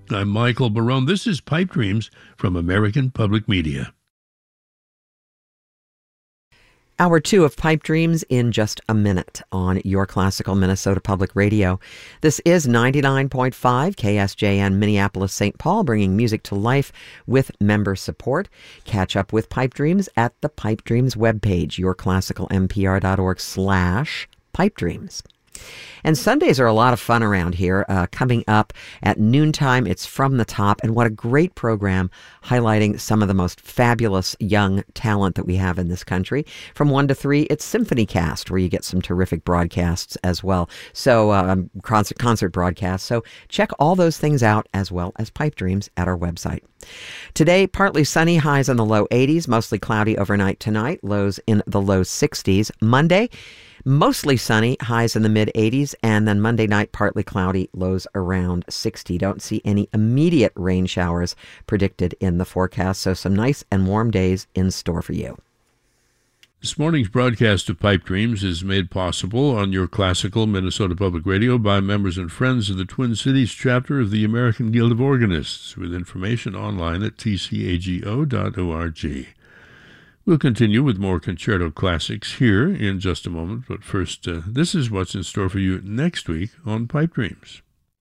I'm Michael Barone. This is Pipe Dreams from American Public Media. Hour 2 of Pipe Dreams in just a minute on your classical Minnesota Public Radio. This is 99.5 KSJN Minneapolis St. Paul, bringing music to life with member support. Catch up with Pipe Dreams at the Pipe Dreams webpage, yourclassicalmpr.org/Pipe Dreams. And Sundays are a lot of fun around here. Coming up at noontime, it's From the Top, and what a great program highlighting some of the most fabulous young talent that we have in this country. From 1 to 3, it's Symphony Cast, where you get some terrific broadcasts as well. So concert broadcasts. So check all those things out, as well as Pipe Dreams, at our website. Today, partly sunny, highs in the low 80s, mostly cloudy overnight tonight, lows in the low 60s. Monday, mostly sunny, highs in the mid-80s, and then Monday night, partly cloudy, lows around 60. Don't see any immediate rain showers predicted in the forecast, so some nice and warm days in store for you. This morning's broadcast of Pipe Dreams is made possible on your classical Minnesota Public Radio by members and friends of the Twin Cities chapter of the American Guild of Organists, with information online at tcago.org. We'll continue with more concerto classics here in just a moment, but first, this is what's in store for you next week on Pipe Dreams.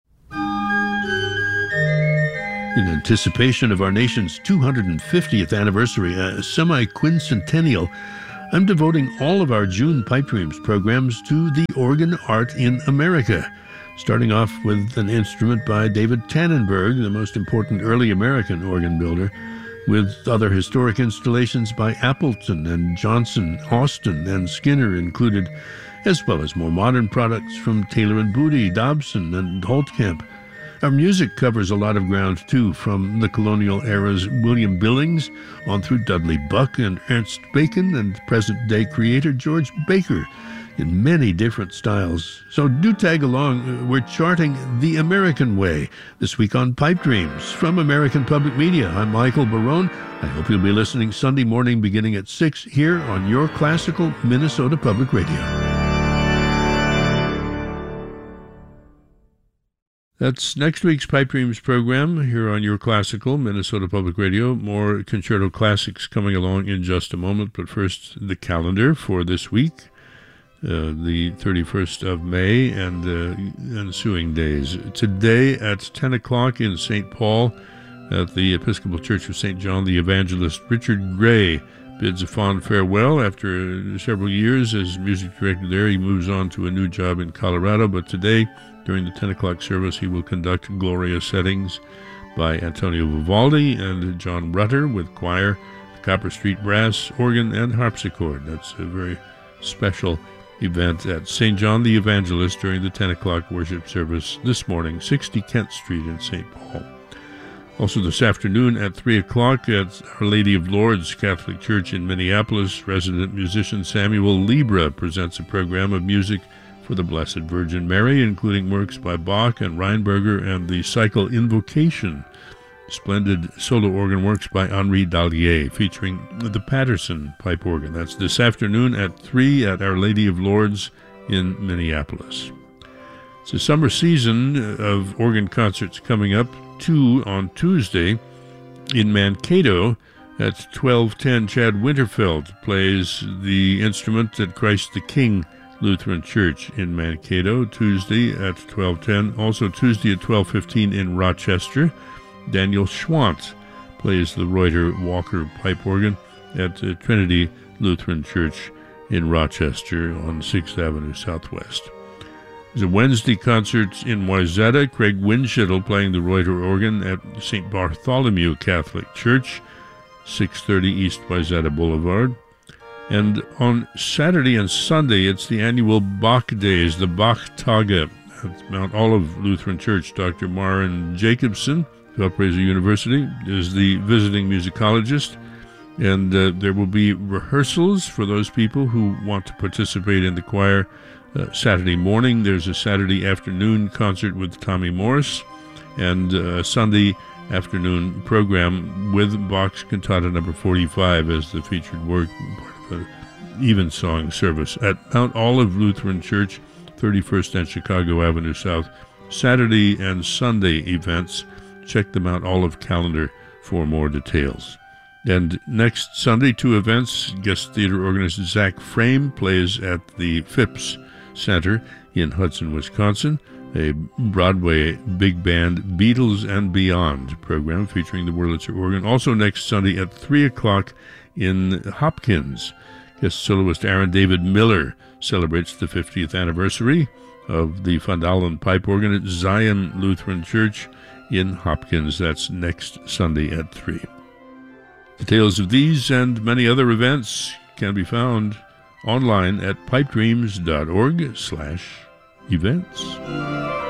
In anticipation of our nation's 250th anniversary, a semi-quincentennial, I'm devoting all of our June Pipe Dreams programs to the organ art in America, starting off with an instrument by David Tannenberg, the most important early American organ builder, with other historic installations by Appleton and Johnson, Austin, and Skinner included, as well as more modern products from Taylor and Booty, Dobson, and Holtkamp. Our music covers a lot of ground, too, from the colonial era's William Billings on through Dudley Buck and Ernst Bacon and present-day creator George Baker, in many different styles. So do tag along. We're charting the American way this week on Pipe Dreams from American Public Media. I'm Michael Barone. I hope you'll be listening Sunday morning beginning at 6 here on your classical Minnesota Public Radio. That's next week's Pipe Dreams program here on your classical Minnesota Public Radio. More concerto classics coming along in just a moment, but first the calendar for this week. The 31st of May and ensuing days. Today at 10 o'clock in St. Paul at the Episcopal Church of St. John the Evangelist, Richard Gray bids a fond farewell after several years as music director there. He moves on to a new job in Colorado, but today, during the 10 o'clock service, he will conduct Gloria settings by Antonio Vivaldi and John Rutter with choir, the Copper Street Brass, organ, and harpsichord. That's a very special event at St. John the Evangelist during the 10 o'clock worship service this morning, 60 Kent Street in St. Paul. Also this afternoon at 3 o'clock at Our Lady of Lourdes Catholic Church in Minneapolis, resident musician Samuel Libra presents a program of music for the Blessed Virgin Mary, including works by Bach and Reinberger and the cycle Invocation, splendid solo organ works by Henri Dallier, featuring the Patterson pipe organ. That's this afternoon at 3 at Our Lady of Lourdes in Minneapolis. It's a summer season of organ concerts coming up, 2 on Tuesday in Mankato at 12:10. Chad Winterfeld plays the instrument at Christ the King Lutheran Church in Mankato, Tuesday at 12:10. Also Tuesday at 12:15 in Rochester. Daniel Schwant plays the Reuter Walker pipe organ at Trinity Lutheran Church in Rochester on 6th Avenue Southwest. There's a Wednesday concert in Wayzata, Craig Winchittle playing the Reuter organ at St. Bartholomew Catholic Church, 630 East Wayzata Boulevard. And on Saturday and Sunday, it's the annual Bach Days, the Bach Tage at Mount Olive Lutheran Church. Dr. Maren Jacobson, Valparaiso University, is the visiting musicologist, and there will be rehearsals for those people who want to participate in the choir. Saturday morning, there's a Saturday afternoon concert with Tommy Morris, and a Sunday afternoon program with Bach's Cantata No. 45 as the featured work, part of an evensong service at Mount Olive Lutheran Church, 31st and Chicago Avenue South. Saturday and Sunday events check them out, all of calendar, for more details. And next Sunday, 2 events. Guest theater organist Zach Frame plays at the Phipps Center in Hudson, Wisconsin, a Broadway big band Beatles and Beyond program featuring the Wurlitzer organ. Also next Sunday at 3 o'clock in Hopkins, guest soloist Aaron David Miller celebrates the 50th anniversary of the Van Dalen pipe organ at Zion Lutheran Church in Hopkins. That's next Sunday at 3. Details of these and many other events can be found online at pipedreams.org/events.